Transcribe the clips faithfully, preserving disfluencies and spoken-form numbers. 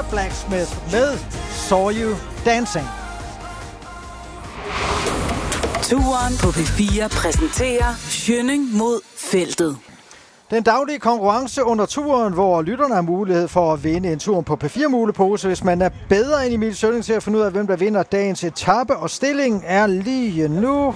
Blacksmith med Saw You Dancing. Turen på P fire præsenterer Schønning mod feltet. Den daglige konkurrence under turen, hvor lytterne har mulighed for at vinde en tur på P fire mulepose, hvis man er bedre end Emil Schønning til at finde ud af, hvem der vinder dagens etape. Og stillingen er lige nu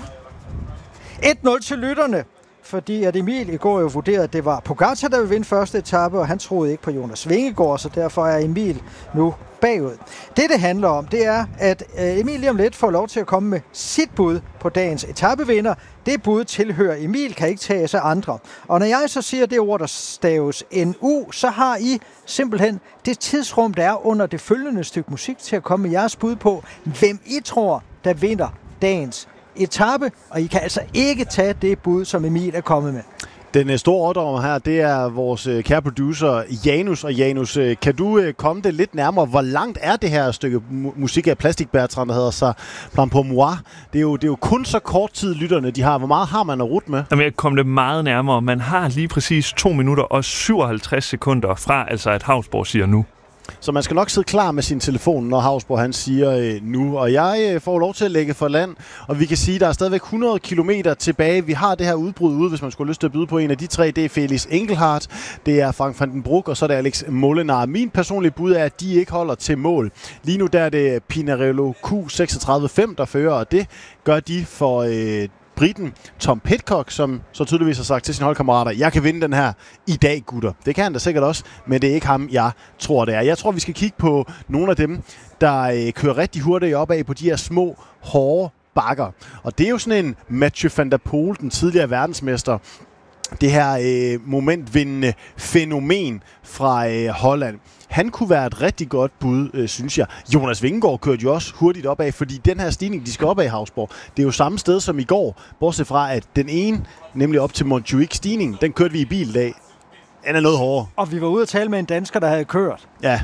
et nul til lytterne, fordi at Emil i går jo vurderede, at det var Pogačar, der ville vinde første etape, og han troede ikke på Jonas Vingegaard, så derfor er Emil nu bagud. Det, det handler om, det er, at Emil lige om lidt får lov til at komme med sit bud på dagens etapevinder. Det bud tilhører Emil, kan ikke tages af andre. Og når jeg så siger det ord, der staves N U, så har I simpelthen det tidsrum, der er under det følgende stykke musik, til at komme med jeres bud på, hvem I tror, der vinder dagens etape. Og I kan altså ikke tage det bud, som Emil er kommet med. Den store overdommer her, det er vores øh, kære producer Janus. Og Janus, øh, kan du øh, komme det lidt nærmere? Hvor langt er det her stykke mu- musik af Plastic Bertrand, der hedder så Plan pour moi? Det er, jo, det er jo kun så kort tid, lytterne de har. Hvor meget har man at rute med? Jamen, jeg kom det meget nærmere. Man har lige præcis to minutter og syvoghalvtreds sekunder fra, altså at Hausborg siger nu. Så man skal nok sidde klar med sin telefon, når Hausborg han siger øh, nu. Og jeg øh, får lov til at lægge for land, og vi kan sige, at der er stadigvæk hundrede kilometer tilbage. Vi har det her udbrud ude, hvis man skulle have lyst til at byde på en af de tre. Det er Felix Engelhardt, det er Frank van den Broek, og så er det Alex Molenaar. Min personlige bud er, at de ikke holder til mål. Lige nu der er det Pinarello Q seksogtredive fem, der fører, og det gør de for Øh, briten Tom Pidcock, som så tydeligvis har sagt til sine holdkammerater, jeg kan vinde den her i dag, gutter. Det kan han da sikkert også, men det er ikke ham, jeg tror, det er. Jeg tror, vi skal kigge på nogle af dem, der øh, kører rigtig hurtigt opad på de her små, hårde bakker. Og det er jo sådan en Mathieu van der Poel, den tidligere verdensmester, det her øh, momentvindende fænomen fra øh, Holland. Han kunne være et rigtig godt bud, øh, synes jeg. Jonas Vingegaard kørte jo også hurtigt opad, fordi den her stigning, de skal opad i Hausborg, det er jo samme sted som i går, bortset fra, at den ene, nemlig op til Montjuic stigning, den kørte vi i bil i dag. Den er noget hårdere. Og vi var ude at tale med en dansker, der havde kørt. Ja.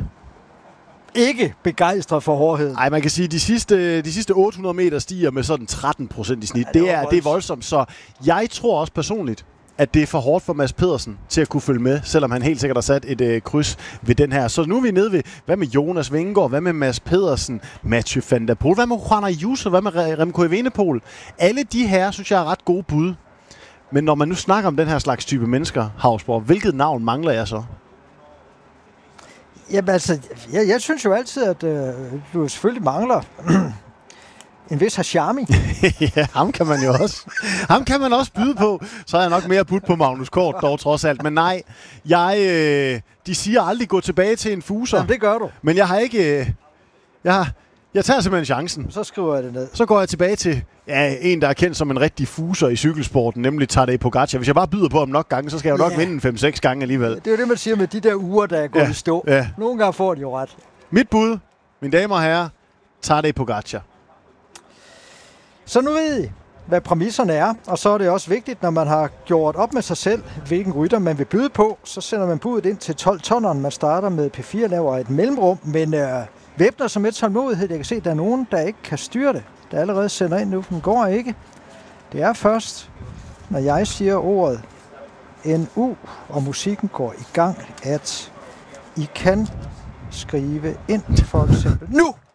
Ikke begejstret for hårdhed. Nej, man kan sige, at de sidste, de sidste otte hundrede meter stiger med sådan tretten procent i snit. Ja, det, det, er, det er voldsomt, så jeg tror også personligt, at det er for hårdt for Mads Pedersen til at kunne følge med, selvom han helt sikkert har sat et øh, kryds ved den her. Så nu er vi nede ved, hvad med Jonas Vingegaard, hvad med Mads Pedersen, Mathieu van der Poel, hvad med Juan Ayuso, hvad med Remco Evenepoel? Alle de her, synes jeg, er ret gode bud. Men når man nu snakker om den her slags type mennesker, Hausborg, hvilket navn mangler jeg så? Jamen altså, jeg, jeg synes jo altid, at øh, du selvfølgelig mangler en vis Hashami. Ja, ham kan man jo også. Ham kan man også byde på. Så er jeg nok mere budt på Magnus Kort, dog trods alt. Men nej, jeg, øh, de siger aldrig gå tilbage til en fuser. Jamen, det gør du. Men jeg har ikke... Øh, jeg, har, jeg tager simpelthen chancen. Så skriver jeg det ned. Så går jeg tilbage til ja, en, der er kendt som en rigtig fuser i cykelsporten, nemlig Tadej Pogačar. Hvis jeg bare byder på ham nok gange, så skal jeg jo nok ja. vinde fem seks gange alligevel. Det er jo det, man siger med de der uger, der er gået ja. i stå. Ja. Nogle gange får de jo ret. Mit bud, mine damer og herrer, Tadej Pogačar. Så nu ved I, hvad præmisserne er, og så er det også vigtigt, når man har gjort op med sig selv, hvilken rytter man vil byde på, så sender man budet ind til tolv tonneren. Man starter med P fire, laver et mellemrum, men øh, væbner som et tålmodighed. Jeg kan se, at der er nogen, der ikke kan styre det, der allerede sender ind nu. Den går ikke. Det er først, når jeg siger ordet N U, og musikken går i gang, at I kan skrive ind, for eksempel nu.